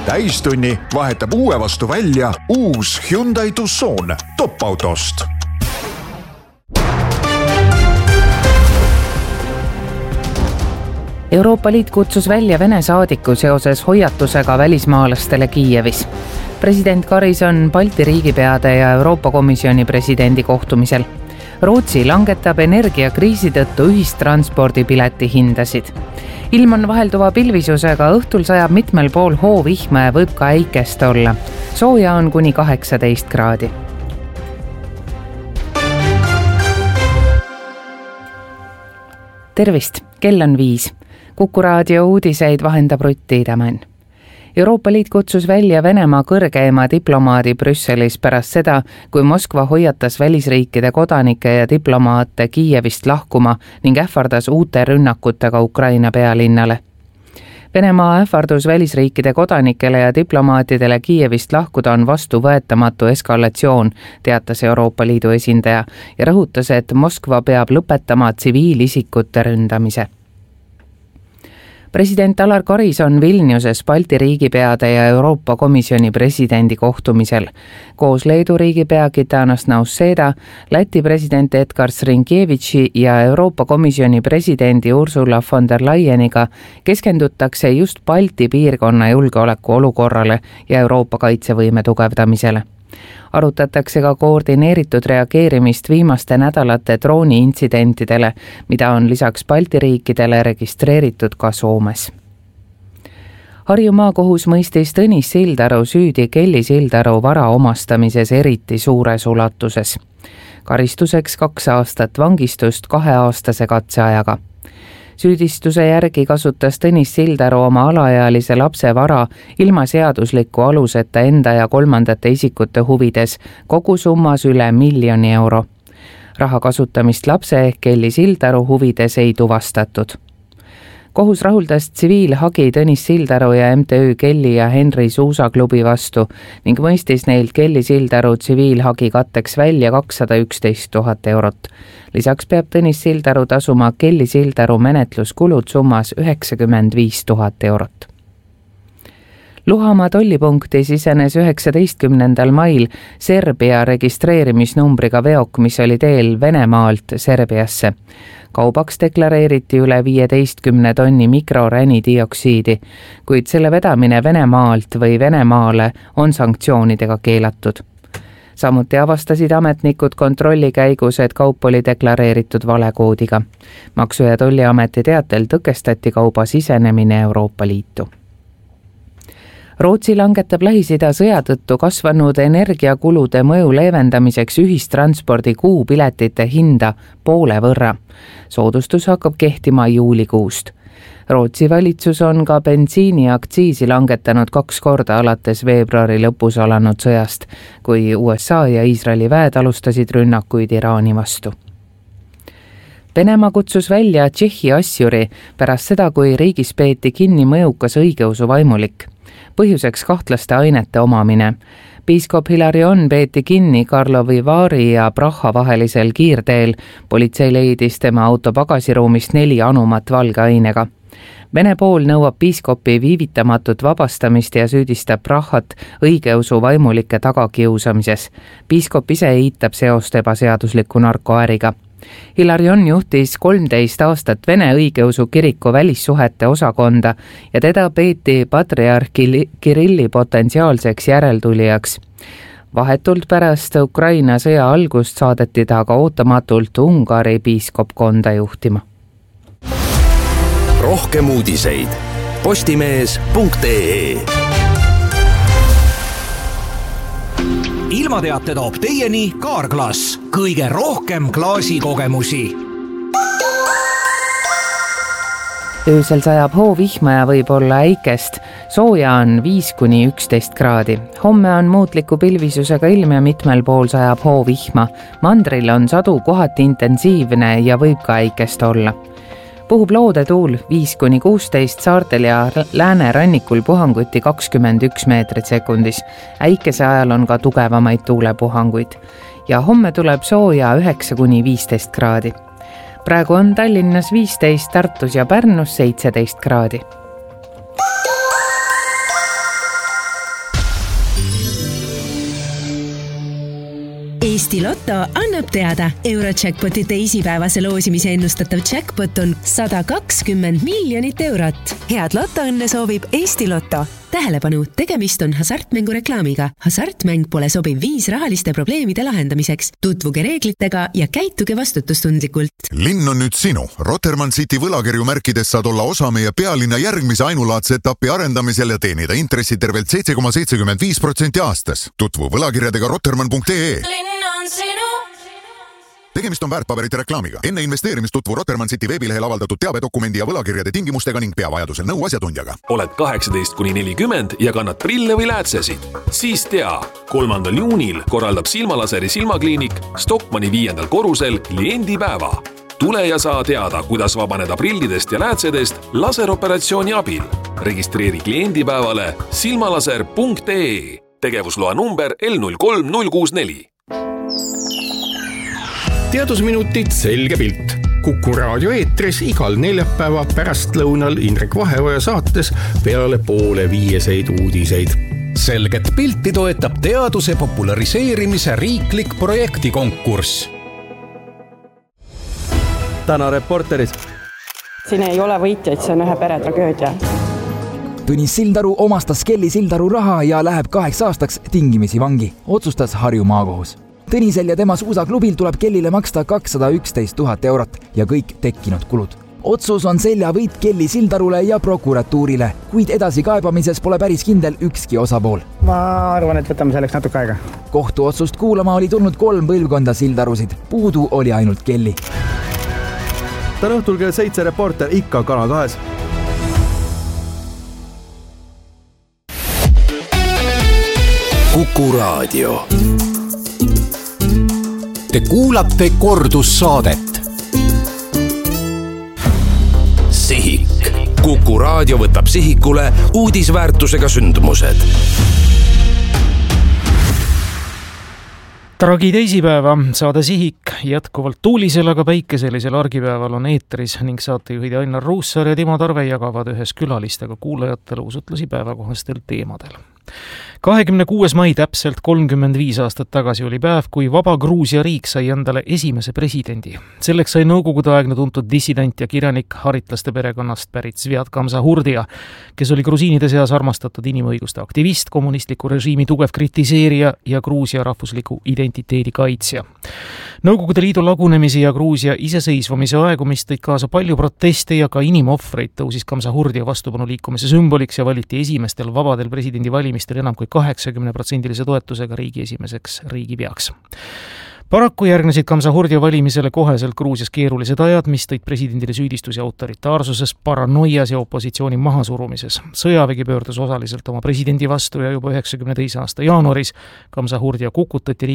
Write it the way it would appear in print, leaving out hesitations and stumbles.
Täistunni vahetab uue vastu välja uus Hyundai Tucson top-autost. Euroopa Liit kutsus välja Vene saadiku seoses hoiatusega välismaalastele Kiievis. President Karis on Balti riigipeade ja Euroopa Komisjoni presidendi kohtumisel. Rootsi langetab energiakriisi tõttu ühistranspordipileti hindasid. Ilm on vahelduva pilvisusega, õhtul sajab mitmel pool hoovihma ja võib ka äikest olla. Sooja on kuni 18 kraadi. Tervist, kell on 5. Kuku raadio uudiseid vahendab Rutt Tiidemann. Euroopa Liit kutsus välja Venemaa kõrgeima diplomaadi Brüsselis pärast seda, kui Moskva hoiatas välisriikide kodanikke ja diplomaate Kiievist lahkuma ning ähvardas uute rünnakutega Ukraina pealinnale. Venemaa ähvardus välisriikide kodanikele ja diplomaatidele Kiievist lahkuda on vastuvõetamatu eskalatsioon, teatas Euroopa Liidu esindaja ja rõhutas, et Moskva peab lõpetama tsiviilisikute ründamise. President Alar Karis on Vilniuses Balti riigipeade ja Euroopa Komisjoni presidendi kohtumisel. Koos Leedu riigipea Gitanas Nausėda, Läti president Edgars Rinkēviči ja Euroopa Komisjoni presidendi Ursula von der Leyeniga keskendutakse just Balti piirkonna julgeoleku olukorrale ja Euroopa kaitsevõime tugevdamisele. Arutatakse ka koordineeritud reageerimist viimaste nädalate drooni-intsidentidele, mida on lisaks Balti riikidele registreeritud ka Soomes. Harju maakohus mõistis Tõnis Sildaru süüdi Kelly Sildaru vara omastamises eriti suures ulatuses. Karistuseks 2 aastat vangistust 2-aastase katseajaga. Süüdistuse järgi kasutas Tõnis Sildaru oma alaealise lapse vara ilma seadusliku aluseta enda ja kolmandate isikute huvides kogusummas üle 1 000 000 euro. Raha kasutamist lapse ehk Kelly Sildaru huvides ei tuvastatud. Kohus rahuldas tsiviilhagi Tõnis Sildaru ja MTÜ Kelly ja Henri suusaklubi vastu ning mõistis neilt Kelly Sildaru tsiviilhagi katteks välja 211 000 eurot. Lisaks peab Tõnis Sildaru tasuma Kelly Sildaru menetluskulud summas 95 000 eurot. Luhamaa tollipunkti sisenes 19. mail Serbia registreerimisnumbriga veok, mis oli teel Venemaalt Serbiasse. Kaubaks deklareeriti üle 15 tonni mikroränidioksiidi, kuid selle vedamine Venemaalt või Venemaale on sanktsioonidega keelatud. Samuti avastasid ametnikud kontrolli käigus, et kaup oli deklareeritud valekoodiga. Maksu- ja Tolliameti teatel tõkestati kauba sisenemine Euroopa Liitu. Rootsi langetab Lähis-Ida sõja tõttu kasvanud energiakulude mõju leevendamiseks ühistranspordi kuupiletite hinda poole võrra. Soodustus hakkab kehtima juulikuust. Rootsi valitsus on ka bensiiniaktsiisi langetanud 2 korda alates veebruari lõpus alanud sõjast, kui USA ja Iisraeli väed alustasid rünnakuid Iraani vastu. Venemaa kutsus välja Tšehhi asjuri pärast seda, kui riigis peeti kinni mõjukas õigeusu vaimulik. Põhjuseks kahtlaste ainete omamine. Piiskop Hilarion peeti kinni Karlovi Vaari ja Praha vahelisel kiirteel. Politsei leidis tema auto pagasiruumist 4 anumat valge ainega. Vene pool nõuab piiskopi viivitamatut vabastamist ja süüdistab Prahat õigeusu vaimulike tagakiusamises. Piiskop ise eitab seost ebaseadusliku narkoäriga. Hilarion juhtis 13 aastat Vene õigeusu kiriku välissuhete osakonda ja teda peeti patriarh Kirilli potentsiaalseks järeltulijaks. Vahetult pärast Ukraina sõja algust saadeti ta aga ootamatult Ungari piiskopkonda juhtima. Rohkem uudiseid postimees.ee. Ilmateate toob teieni Carglass, kõige rohkem klaasikogemusi. Öösel sajab hoovihma ja võib olla äikest. Sooja on 5–11 kraadi. Homme on muutliku pilvisusega ilm ja mitmel pool sajab hoovihma. Mandril on sadu kohati intensiivne ja võib ka äikest olla. Puhub loodetuul 5–16, saartel ja läänerannikul puhanguti 21 meetrit sekundis. Äikese ajal on ka tugevamaid tuulepuhanguid. Ja homme tuleb sooja 9–15 kraadi. Praegu on Tallinnas 15, Tartus ja Pärnus 17 kraadi. Eesti Lotto annab teada. Eurojackpoti teisipäevase loosimise ennustatav jackpot on 120 miljonit eurot. Head lotoõnne soovib Eesti Lotto. Tähelepanu, tegemist on hasartmängureklaamiga. Hasartmäng pole sobiv viis rahaliste probleemide lahendamiseks. Tutvuge reeglitega ja käituge vastutustundlikult. Linn on nüüd sinu. Rotermann City võlakirju märkides saad olla osa meie pealinna järgmise ainulaadse etapi arendamisel ja teenida intressi tervelt 7,75% aastas. Tutvu võlakirjadega rotermann.ee. Linn on sinu. Tegemist on väärtpaberite reklaamiga. Enne investeerimist tutvu Rotermann City veebilehel avaldatud teabedokumendi ja võlakirjade tingimustega ning pea vajadusel nõu asjatundjaga. Oled 18–40 ja kannad prille või läätsesid? Siis tea, 3. juunil korraldab Silmalaseri silmakliinik Stockmanni 5. korrusel kliendipäeva. Tule ja saa teada, kuidas vabaneda prillidest ja läätsedest laseroperatsiooni abil. Registreeri kliendipäevale silmalaser.ee. Tegevusloa number L03064. Teadusminutid selge pilt. Kuku raadio eetris igal neljapäeva pärastlõunal Indrek Vaheoja saates peale 4:30 uudiseid. Selget pilti toetab teaduse populariseerimise riiklik projektikonkurss. Täna Reporteris. Siin ei ole võitjaid, see on ühe pere tragöödia. Tõnis Sildaru omastas Kelly Sildaru raha ja läheb 8 aastaks tingimisi vangi, otsustas Harju maakohus. Tõnisel ja tema suusaklubil tuleb Kellile maksta 211 000 eurot ja kõik tekkinud kulud. Otsus on seljavõit Kelly Sildarule ja prokuratuurile, kuid edasi kaebamises pole päris kindel ükski osapool. Ma arvan, et võtame selleks natuke aega. Kohtuotsust kuulama oli tulnud 3 põlvkonda Sildarusid, puudu oli ainult Kelly. Täna õhtul kell 7 Reporter ikka Kanal 2. Kuku raadio. Te kuulate kordussaadet. Sihik. Kuku raadio võtab sihikule uudisväärtusega sündmused. Tragi teisipäeva, saade Sihik jätkuvalt tuulisel, aga päikeselisel argipäeval on eetris ning saatejuhid Ainar Ruussaar ja Timo Tarve jagavad ühes külalistega kuulajatele usutlusi päevakohastel teemadel. 26. mai täpselt 35 aastat tagasi oli päev, kui vaba Gruusia riik sai endale esimese presidendi. Selleks sai nõukogudeaegne tuntud dissident ja kirjanik haritlaste perekonnast pärit Sviat Gamzahurdia, kes oli grusiinide seas armastatud inimõiguste aktivist, kommunistliku režiimi tugev kritiseerija ja Gruusia rahvusliku identiteedi kaitsja. Nõukogude Liidu lagunemisi ja Gruusia iseseisvumise aegumist tõid kaasa palju proteste ja ka inimohvreid tõusis Gamzahurdia vastupanu liikumise sümboliks ja valiti esimestel vabadel presidendivalimistel enam kui 80% toetusega riigi esimeseks riigipeaks. Paraku järgnesid Gamzahurdia valimisele koheselt Gruusias keerulised ajad, mis tõid presidendile süüdistusi autoritaarsuses, paranoias ja opositsiooni mahasurumises. Sõjavägi pöördus osaliselt oma presidendi vastu ja juba 92 aasta jaanuaris Gamzahurdia kukutati